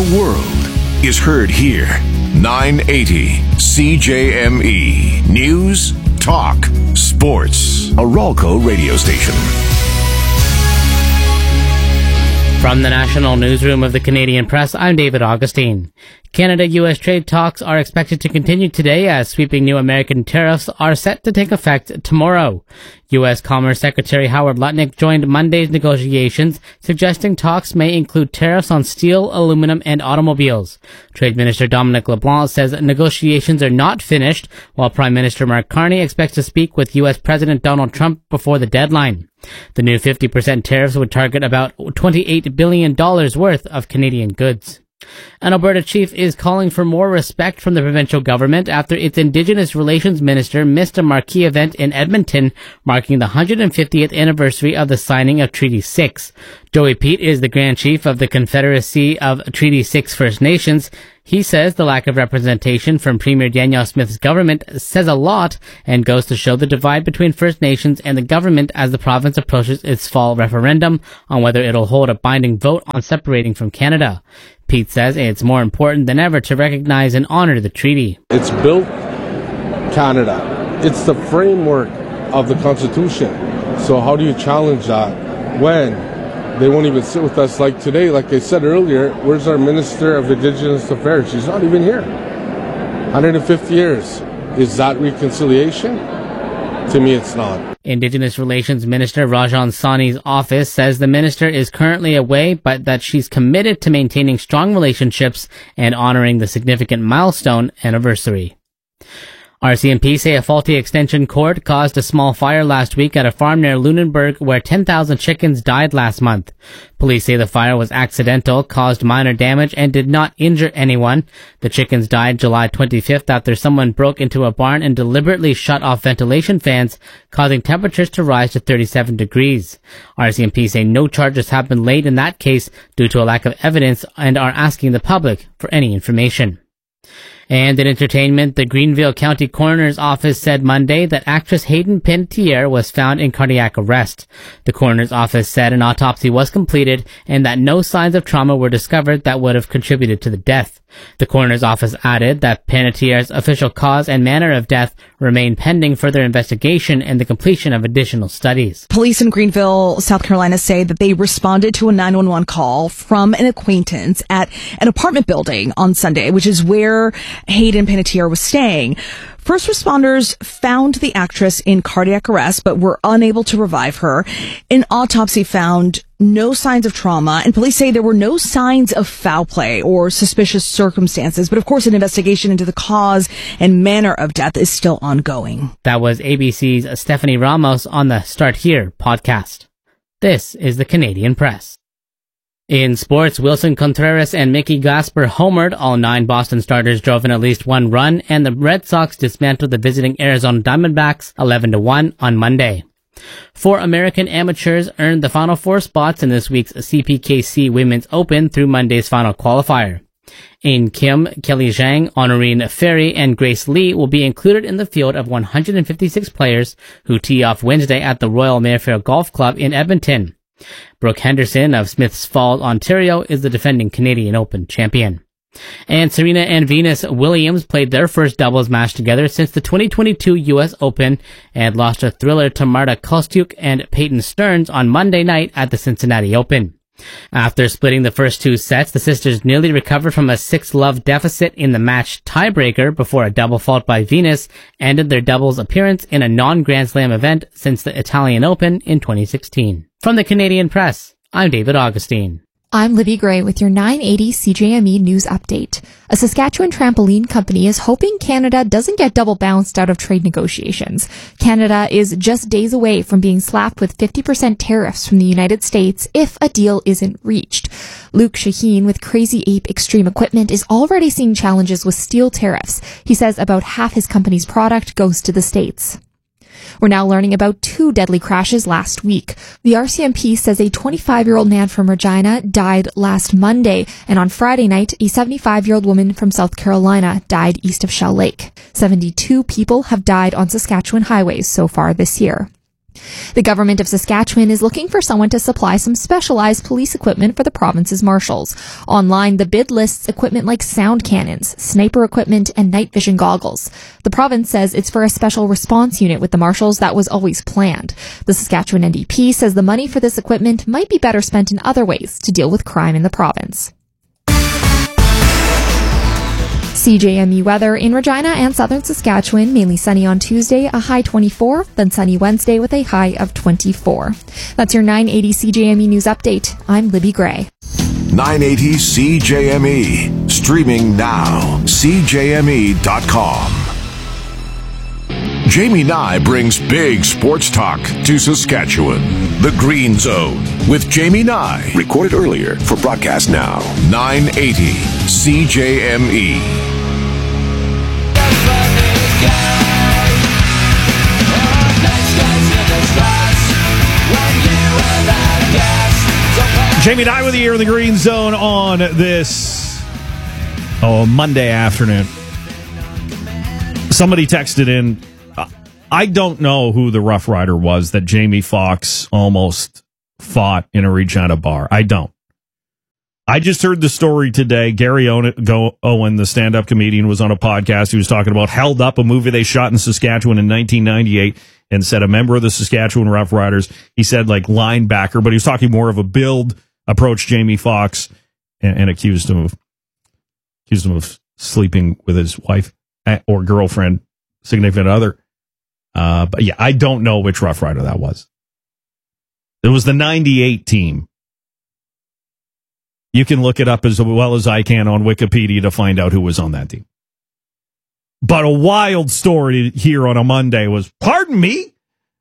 world is heard here. 980 CJME. News, talk, sports. A Ralco radio station. From the National Newsroom of the Canadian Press, I'm David Augustine. Canada-U.S. trade talks are expected to continue today as sweeping new American tariffs are set to take effect tomorrow. U.S. Commerce Secretary Howard Lutnick joined Monday's negotiations, suggesting talks may include tariffs on steel, aluminum, and automobiles. Trade Minister Dominic LeBlanc says negotiations are not finished, while Prime Minister Mark Carney expects to speak with U.S. President Donald Trump before the deadline. The new 50% tariffs would target about $28 billion worth of Canadian goods. An Alberta chief is calling for more respect from the provincial government after its Indigenous Relations Minister missed a marquee event in Edmonton marking the 150th anniversary of the signing of Treaty 6. Joey Pete is the Grand Chief of the Confederacy of Treaty 6 First Nations. He says the lack of representation from Premier Danielle Smith's government says a lot and goes to show the divide between First Nations and the government as the province approaches its fall referendum on whether it'll hold a binding vote on separating from Canada. Pete says it's more important than ever to recognize and honor the treaty. It's built Canada. It's the framework of the Constitution. So how do you challenge that when they won't even sit with us like today? Like I said earlier, where's our Minister of Indigenous Affairs? She's not even here. 150 years. Is that reconciliation? To me, it's not. Indigenous Relations Minister Rajan Sawhney's office says the minister is currently away, but that she's committed to maintaining strong relationships and honoring the significant milestone anniversary. RCMP say a faulty extension cord caused a small fire last week at a farm near Lunenburg where 10,000 chickens died last month. Police say the fire was accidental, caused minor damage, and did not injure anyone. The chickens died July 25th after someone broke into a barn and deliberately shut off ventilation fans, causing temperatures to rise to 37 degrees. RCMP say no charges have been laid in that case due to a lack of evidence and are asking the public for any information. And in entertainment, the Greenville County Coroner's Office said Monday that actress Hayden Panettiere was found in cardiac arrest. The Coroner's Office said an autopsy was completed and that no signs of trauma were discovered that would have contributed to the death. The Coroner's Office added that Panettiere's official cause and manner of death remain pending further investigation and the completion of additional studies. Police in Greenville, South Carolina say that they responded to a 911 call from an acquaintance at an apartment building on Sunday, which is where Hayden Panettiere was staying. First responders found the actress in cardiac arrest, but were unable to revive her. An autopsy found no signs of trauma, and police say there were no signs of foul play or suspicious circumstances. But of course, an investigation into the cause and manner of death is still ongoing. That was ABC's Stephanie Ramos on the Start Here podcast. This is the Canadian Press. In sports, Wilson Contreras and Mickey Gasper homered. All 9 Boston starters drove in at least one run, and the Red Sox dismantled the visiting Arizona Diamondbacks 11-1 on Monday. 4 American amateurs earned the final 4 spots in this week's CPKC Women's Open through Monday's final qualifier. In Kim, Kelly Zhang, Honorine Ferry, and Grace Lee will be included in the field of 156 players who tee off Wednesday at the Royal Mayfair Golf Club in Edmonton. Brooke Henderson of Smiths Falls, Ontario, is the defending Canadian Open champion. And Serena and Venus Williams played their first doubles match together since the 2022 U.S. Open and lost a thriller to Marta Kostyuk and Peyton Stearns on Monday night at the Cincinnati Open. After splitting the first 2 sets, the sisters nearly recovered from a 6-love deficit in the match tiebreaker before a double fault by Venus ended their doubles appearance in a non-Grand Slam event since the Italian Open in 2016. From the Canadian Press, I'm David Augustine. I'm Libby Gray with your 980 CJME News Update. A Saskatchewan trampoline company is hoping Canada doesn't get double bounced out of trade negotiations. Canada is just days away from being slapped with 50% tariffs from the United States if a deal isn't reached. Luke Shaheen with Crazy Ape Extreme Equipment is already seeing challenges with steel tariffs. He says about half his company's product goes to the States. We're now learning about 2 deadly crashes last week. The RCMP says a 25-year-old man from Regina died last Monday, and on Friday night, a 75-year-old woman from South Carolina died east of Shell Lake. 72 people have died on Saskatchewan highways so far this year. The government of Saskatchewan is looking for someone to supply some specialized police equipment for the province's marshals. Online, the bid lists equipment like sound cannons, sniper equipment, and night vision goggles. The province says it's for a special response unit with the marshals that was always planned. The Saskatchewan NDP says the money for this equipment might be better spent in other ways to deal with crime in the province. CJME weather in Regina and southern Saskatchewan, mainly sunny on Tuesday, a high 24, then sunny Wednesday with a high of 24. That's your 980 CJME News Update. I'm Libby Gray. 980 CJME. Streaming now. CJME.com. Jamie Nye brings big sports talk to Saskatchewan. The Green Zone with Jamie Nye. Recorded earlier for broadcast now. 980 CJME. Jamie Nye with you here in the Green Zone on this Monday afternoon. Somebody texted in, I don't know who the Rough Rider was that Jamie Foxx almost fought in a Regina bar. I don't. I just heard the story today. Gary Owen, the stand-up comedian, was on a podcast. He was talking about Held Up, a movie they shot in Saskatchewan in 1998, and said a member of the Saskatchewan Rough Riders, he said like linebacker, but he was talking more of a build, approached Jamie Foxx and accused him of sleeping with his wife or girlfriend, significant other. But yeah, I don't know which Rough Rider that was. It was the 98 team. You can look it up as well as I can on Wikipedia to find out who was on that team. But a wild story here on a Monday was, pardon me?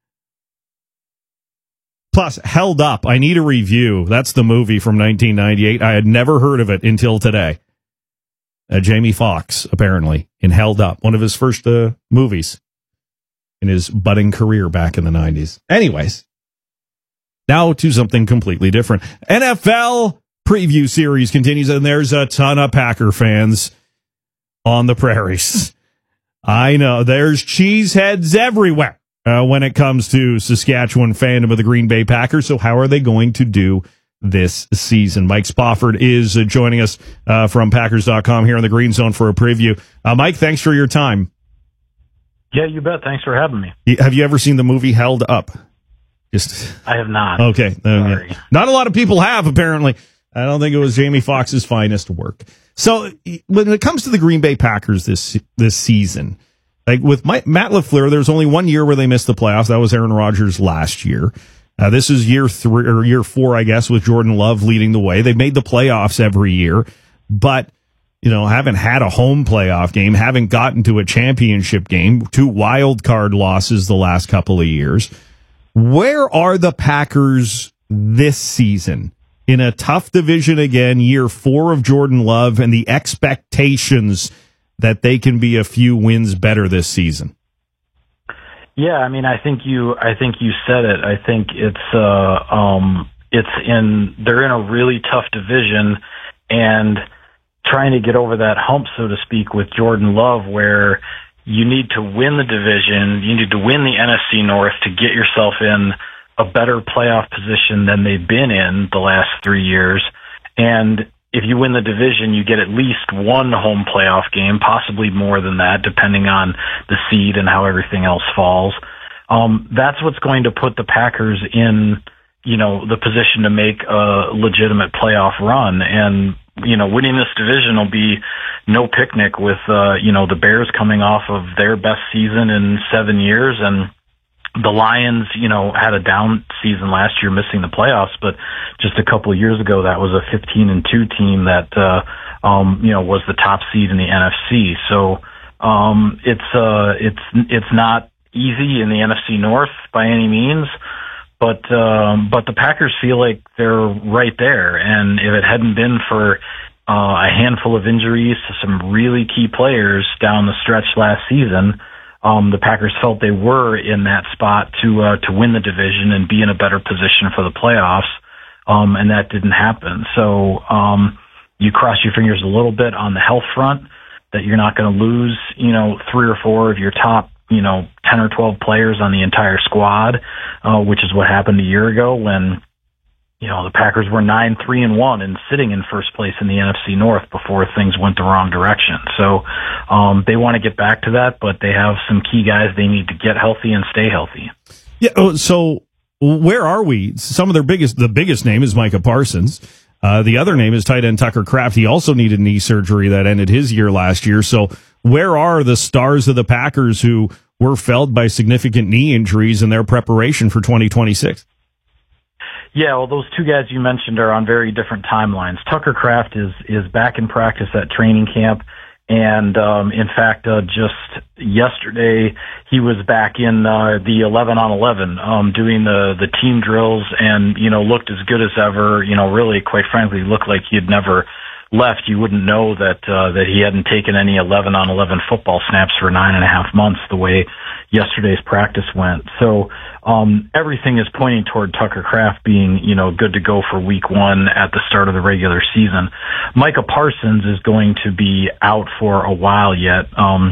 Plus, Held Up, I need a review. That's the movie from 1998. I had never heard of it until today. Jamie Foxx, apparently, in Held Up, one of his first movies in his budding career back in the 90s. Anyways, now to something completely different. NFL preview series continues, and there's a ton of Packer fans on the prairies. I know, there's cheeseheads everywhere when it comes to Saskatchewan fandom of the Green Bay Packers. So how are they going to do this season? Mike Spofford is joining us from Packers.com here in the Green Zone for a preview. Mike, thanks for your time. Yeah, you bet. Thanks for having me. Have you ever seen the movie Held Up? I have not. Okay. Sorry. Not a lot of people have, apparently. I don't think it was Jamie Foxx's finest work. So when it comes to the Green Bay Packers this season, like with Matt LaFleur, there's only 1 year where they missed the playoffs. That was Aaron Rodgers last year. This is year 4, I guess, with Jordan Love leading the way. They've made the playoffs every year, but haven't had a home playoff game, haven't gotten to a championship game, 2 wild card losses the last couple of years. Where are the Packers this season? In a tough division again, year 4 of Jordan Love, and the expectations that they can be a few wins better this season. Yeah, I mean, I think you said it. I think they're in a really tough division, and trying to get over that hump, so to speak, with Jordan Love, where you need to win the division, you need to win the NFC North to get yourself in a better playoff position than they've been in the last 3 years. And if you win the division, you get at least one home playoff game, possibly more than that, depending on the seed and how everything else falls. That's what's going to put the Packers in, the position to make a legitimate playoff run. And, winning this division will be no picnic with, the Bears coming off of their best season in 7 years, and the Lions, had a down season last year, missing the playoffs, but just a couple of years ago, that was a 15-2 team that, was the top seed in the NFC. So, it's not easy in the NFC North by any means, but the Packers feel like they're right there. And if it hadn't been for, a handful of injuries to some really key players down the stretch last season, the Packers felt they were in that spot to win the division and be in a better position for the playoffs, and that didn't happen. So you cross your fingers a little bit on the health front that you're not going to lose, 3 or 4 of your top, 10 10 or 12 players on the entire squad, which is what happened a year ago when, the Packers were 9-3-1 and sitting in first place in the NFC North before things went the wrong direction. So they want to get back to that, but they have some key guys they need to get healthy and stay healthy. Yeah. So where are we? The biggest name is Micah Parsons. The other name is tight end Tucker Kraft. He also needed knee surgery that ended his year last year. So where are the stars of the Packers who were felled by significant knee injuries in their preparation for 2026? Yeah, well, those two guys you mentioned are on very different timelines. Tucker Kraft is back in practice at training camp. And, in fact, just yesterday, he was back in, the 11-on-11, doing the team drills and, looked as good as ever, really, quite frankly, looked like he had never left. You wouldn't know that he hadn't taken any 11-on-11 football snaps for 9.5 months the way yesterday's practice went. So, everything is pointing toward Tucker Kraft being, good to go for week 1 at the start of the regular season. Micah Parsons is going to be out for a while yet.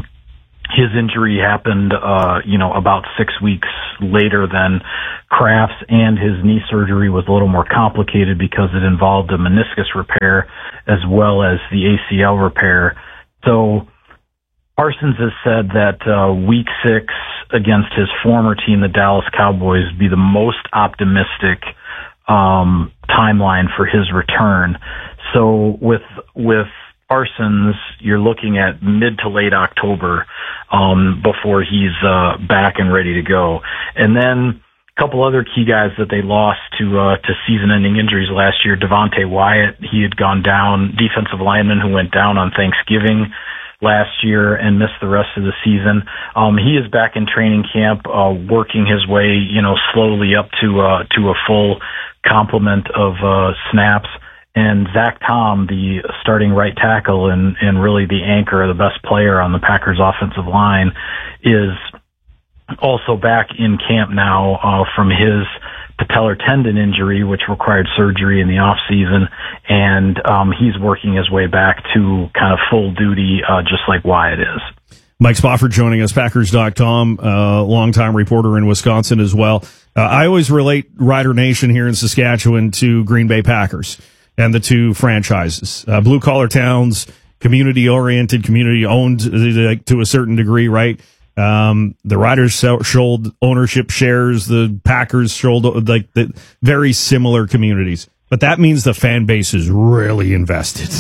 His injury happened, about 6 weeks later than Kraft's, and his knee surgery was a little more complicated because it involved a meniscus repair as well as the ACL repair. So Parsons has said that week 6 against his former team, the Dallas Cowboys, would be the most optimistic timeline for his return. So with Parsons, you're looking at mid to late October before he's back and ready to go. And then a couple other key guys that they lost to season-ending injuries last year. Devontae Wyatt, he had gone down, defensive lineman who went down on Thanksgiving last year and missed the rest of the season. He is back in training camp, working his way, slowly up to a full complement of snaps. And Zach Tom, the starting right tackle and really the anchor, the best player on the Packers offensive line, is also back in camp now from his patellar tendon injury, which required surgery in the off season, and he's working his way back to kind of full duty, just like Wyatt is. Mike Spofford joining us, Packers.com, longtime reporter in Wisconsin as well. I always relate Rider Nation here in Saskatchewan to Green Bay Packers and the two franchises. Blue collar towns, community oriented, community owned to a certain degree, right? The Riders sold ownership shares, the Packers sold the very similar communities. But that means the fan base is really invested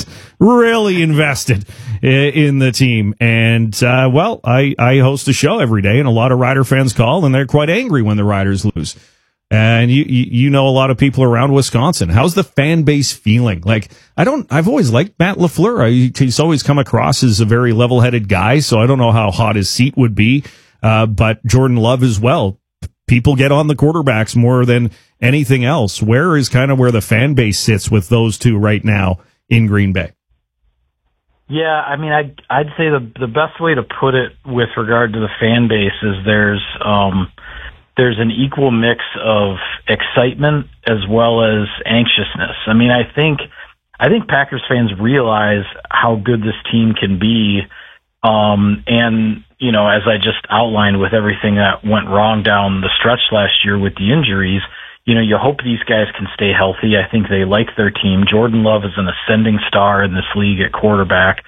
in the team. And, I host a show every day and a lot of Rider fans call and they're quite angry when the Riders lose. And you know a lot of people around Wisconsin. How's the fan base feeling? I've always liked Matt LaFleur. He's always come across as a very level-headed guy, so I don't know how hot his seat would be. But Jordan Love as well. People get on the quarterbacks more than anything else. Where is kind of where the fan base sits with those two right now in Green Bay? Yeah, I mean, I'd say the best way to put it with regard to the fan base is there's an equal mix of excitement as well as anxiousness. I mean, I think Packers fans realize how good this team can be. And, as I just outlined with everything that went wrong down the stretch last year with the injuries, you hope these guys can stay healthy. I think they like their team. Jordan Love is an ascending star in this league at quarterback.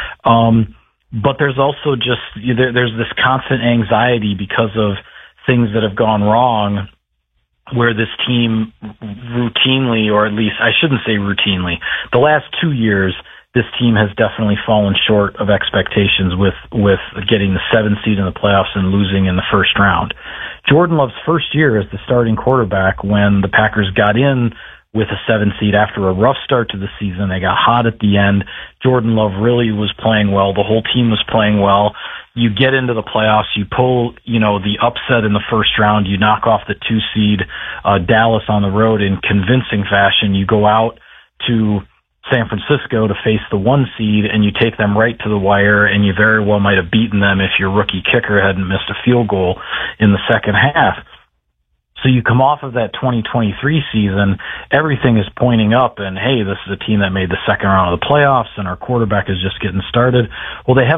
But there's also there's this constant anxiety because of things that have gone wrong where this team routinely, or at least I shouldn't say routinely, the last 2 years, this team has definitely fallen short of expectations with getting the 7th seed in the playoffs and losing in the first round. Jordan Love's first year as the starting quarterback, when the Packers got in with a 7th seed after a rough start to the season, they got hot at the end. Jordan Love really was playing well. The whole team was playing well. You get into the playoffs, you pull, the upset in the first round, you knock off the 2 seed, Dallas on the road in convincing fashion. You go out to San Francisco to face the 1 seed and you take them right to the wire, and you very well might have beaten them if your rookie kicker hadn't missed a field goal in the second half. So you come off of that 2023 season, everything is pointing up, and hey, this is a team that made the second round of the playoffs and our quarterback is just getting started. Well, they haven't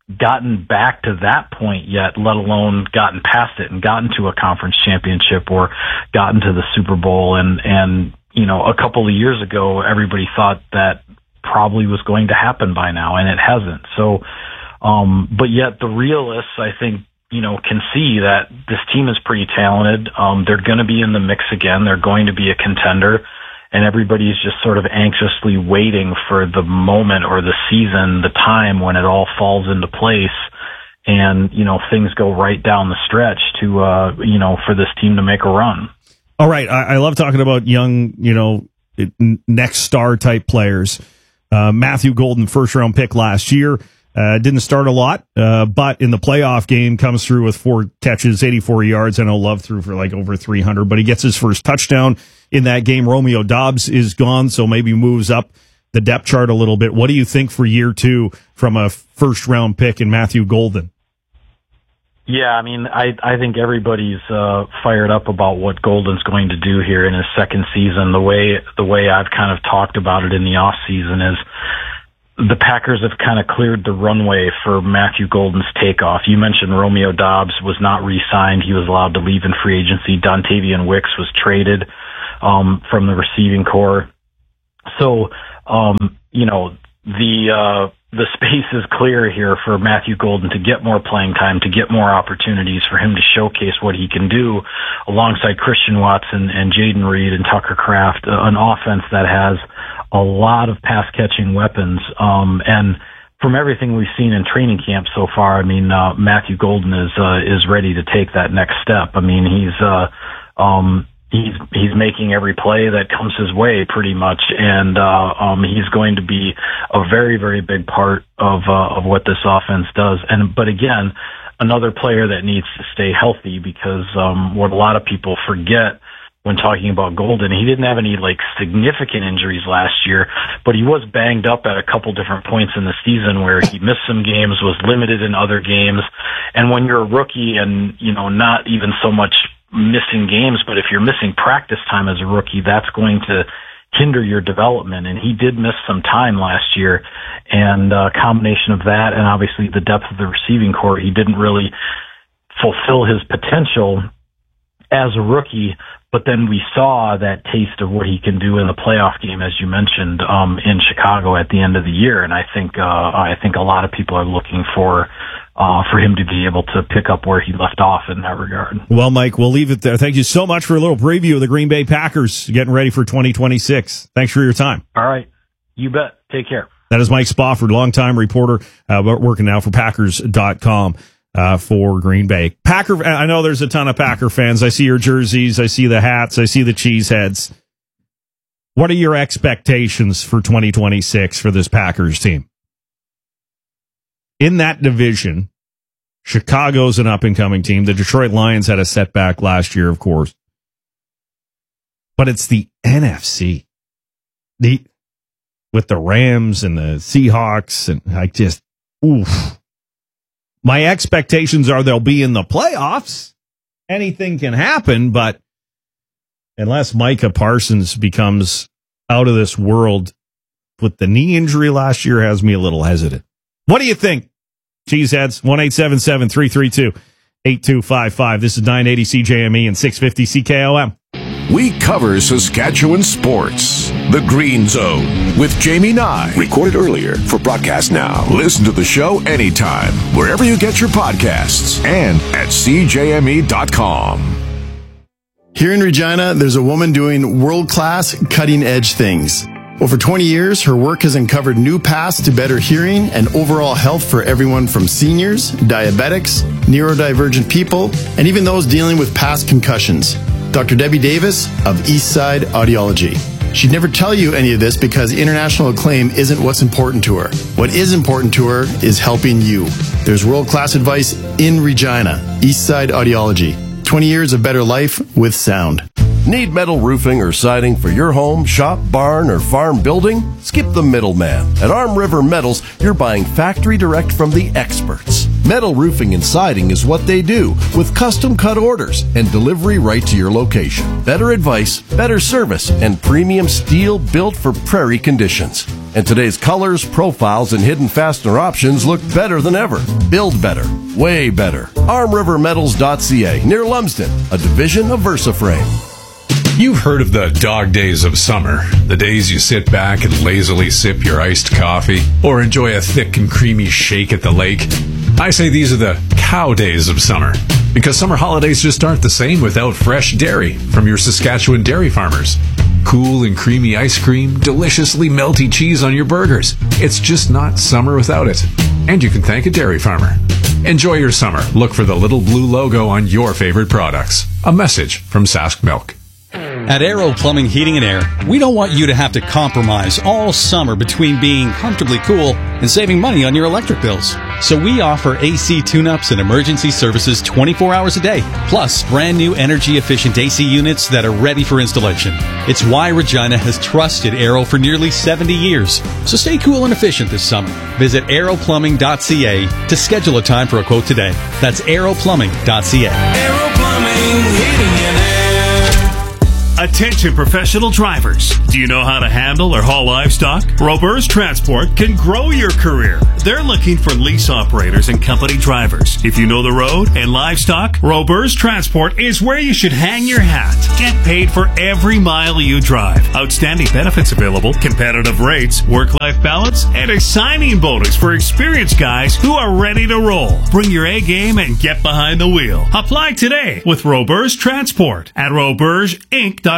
gotten back to that point yet, let alone gotten past it and gotten to a conference championship or gotten to the Super Bowl. And a couple of years ago, everybody thought that probably was going to happen by now, and it hasn't. So, but yet the realists, I think, can see that this team is pretty talented. They're going to be in the mix again. They're going to be a contender. And everybody's just sort of anxiously waiting for the moment or the season, the time when it all falls into place and, things go right down the stretch to, for this team to make a run. All right. I love talking about young, next star type players. Matthew Golden, first round pick last year. Didn't start a lot, but in the playoff game comes through with 4 catches, 84 yards. I know Love threw for like over 300, but he gets his first touchdown in that game. Romeo Doubs is gone, so maybe moves up the depth chart a little bit. What do you think for year 2 from a first round pick in Matthew Golden? Yeah, I mean, I think everybody's fired up about what Golden's going to do here in his second season. The way I've kind of talked about it in the off season is the Packers have kind of cleared the runway for Matthew Golden's takeoff. You mentioned Romeo Doubs was not re-signed. He was allowed to leave in free agency. Dontavian Wicks was traded from the receiving corps. So, the space is clear here for Matthew Golden to get more playing time, to get more opportunities for him to showcase what he can do alongside Christian Watson and Jaden Reed and Tucker Kraft, an offense that has a lot of pass catching weapons. And from everything we've seen in training camp so far, I mean, Matthew Golden is ready to take that next step. I mean, he's making every play that comes his way pretty much. And, he's going to be a very, very big part of what this offense does. But again, another player that needs to stay healthy because, what a lot of people forget when talking about Golden, he didn't have any significant injuries last year, but he was banged up at a couple different points in the season where he missed some games, was limited in other games. And when you're a rookie and, not even so much missing games, but if you're missing practice time as a rookie, that's going to hinder your development. And he did miss some time last year. And a combination of that and obviously the depth of the receiving corps, he didn't really fulfill his potential as a rookie. But then we saw that taste of what he can do in the playoff game, as you mentioned, in Chicago at the end of the year. And I think a lot of people are looking for him to be able to pick up where he left off in that regard. Well, Mike, we'll leave it there. Thank you so much for a little preview of the Green Bay Packers getting ready for 2026. Thanks for your time. All right. You bet. Take care. That is Mike Spofford, longtime reporter, working now for Packers.com. For Green Bay. I know there's a ton of Packer fans. I see your jerseys. I see the hats. I see the cheese heads. What are your expectations for 2026 for this Packers team? In that division, Chicago's an up-and-coming team. The Detroit Lions had a setback last year, of course. But it's the NFC. With the Rams and the Seahawks, and oof. My expectations are they'll be in the playoffs. Anything can happen, but unless Micah Parsons becomes out of this world with the knee injury last year, has me a little hesitant. What do you think? Cheeseheads, 1-877-332-8255. This is 980 CJME and 650 CKOM. We cover Saskatchewan sports. The Green Zone with Jamie Nye. Recorded earlier for broadcast now. Listen to the show anytime, wherever you get your podcasts and at CJME.com. Here in Regina, there's a woman doing world-class, cutting-edge things. Over 20 years, her work has uncovered new paths to better hearing and overall health for everyone from seniors, diabetics, neurodivergent people, and even those dealing with past concussions. Dr. Debbie Davis of Eastside Audiology. She'd never tell you any of this because international acclaim isn't what's important to her. What is important to her is helping you. There's world-class advice in Regina. Eastside Audiology. 20 years of better life with sound. Need metal roofing or siding for your home, shop, barn, or farm building? Skip the middleman. At Arm River Metals, you're buying factory direct from the experts. Metal roofing and siding is what they do, with custom cut orders and delivery right to your location. Better advice, better service, and premium steel built for prairie conditions. And today's colors, profiles, and hidden fastener options look better than ever. Build better, way better. ArmRiverMetals.ca, near Lumsden, a division of VersaFrame. You've heard of the dog days of summer, the days you sit back and lazily sip your iced coffee or enjoy a thick and creamy shake at the lake. I say these are the cow days of summer, because summer holidays just aren't the same without fresh dairy from your Saskatchewan dairy farmers. Cool and creamy ice cream, deliciously melty cheese on your burgers. It's just not summer without it. And you can thank a dairy farmer. Enjoy your summer. Look for the little blue logo on your favorite products. A message from Sask Milk. At Aero Plumbing, Heating and Air, we don't want you to have to compromise all summer between being comfortably cool and saving money on your electric bills. So we offer AC tune-ups and emergency services 24 hours a day, plus brand new energy-efficient AC units that are ready for installation. It's why Regina has trusted Aero for nearly 70 years. So stay cool and efficient this summer. Visit aeroplumbing.ca to schedule a time for a quote today. That's aeroplumbing.ca. Aero Plumbing, Heating and Air. Attention professional drivers. Do you know how to handle or haul livestock? Roberts Transport can grow your career. They're looking for lease operators and company drivers. If you know the road and livestock, Roberts Transport is where you should hang your hat. Get paid for every mile you drive. Outstanding benefits available, competitive rates, work-life balance, and a signing bonus for experienced guys who are ready to roll. Bring your A game and get behind the wheel. Apply today with Roberts Transport at robertsinc.com.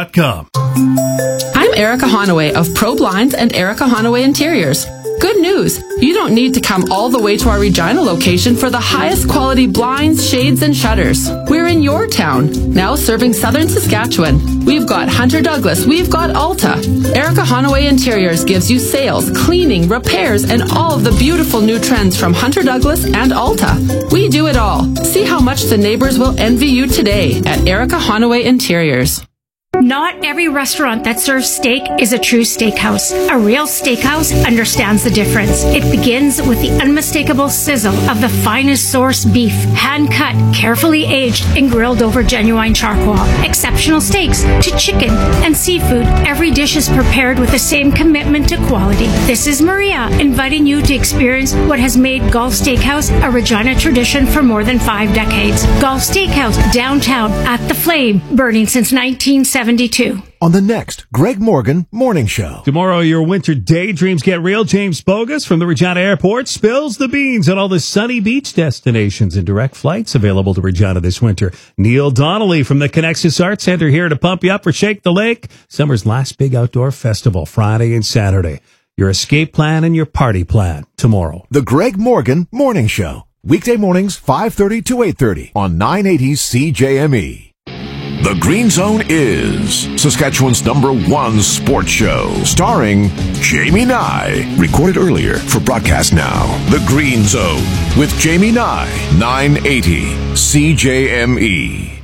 I'm Erica Honaway of Pro Blinds and Erica Honaway Interiors. Good news! You don't need to come all the way to our Regina location for the highest quality blinds, shades, and shutters. We're in your town, now serving southern Saskatchewan. We've got Hunter Douglas, we've got Alta. Erica Honaway Interiors gives you sales, cleaning, repairs, and all of the beautiful new trends from Hunter Douglas and Alta. We do it all. See how much the neighbors will envy you today at Erica Honaway Interiors. Not every restaurant that serves steak is a true steakhouse. A real steakhouse understands the difference. It begins with the unmistakable sizzle of the finest source beef, hand-cut, carefully aged, and grilled over genuine charcoal. Exceptional steaks to chicken and seafood. Every dish is prepared with the same commitment to quality. This is Maria, inviting you to experience what has made Gulf Steakhouse a Regina tradition for more than 5 decades. Gulf Steakhouse, downtown, at the Flame, burning since 1972. On the next Greg Morgan Morning Show. Tomorrow, your winter daydreams get real. James Bogus from the Regina Airport spills the beans on all the sunny beach destinations and direct flights available to Regina this winter. Neil Donnelly from the Connexus Arts Center here to pump you up for Shake the Lake, summer's last big outdoor festival, Friday and Saturday. Your escape plan and your party plan tomorrow. The Greg Morgan Morning Show. Weekday mornings, 5:30 to 8:30 on 980 CJME. The Green Zone is Saskatchewan's #1 sports show, starring Jamie Nye. Recorded earlier for broadcast now. The Green Zone with Jamie Nye, 980 CJME.